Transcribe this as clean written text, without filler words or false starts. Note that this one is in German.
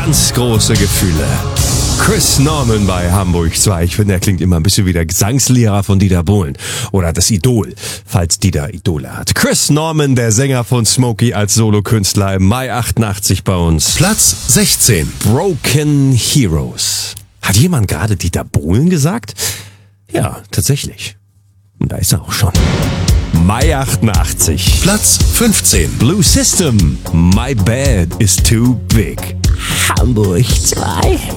ganz große Gefühle. Chris Norman bei Hamburg 2. Ich finde, er klingt immer ein bisschen wie der Gesangslehrer von Dieter Bohlen. Oder das Idol, falls Dieter Idole hat. Chris Norman, der Sänger von Smokey als Solokünstler im Mai 88 bei uns. Platz 16. Broken Heroes. Hat jemand gerade Dieter Bohlen gesagt? Ja, tatsächlich. Und da ist er auch schon. Mai 88. Platz 15. Blue System. My Bed is Too Big. Hamburg 2.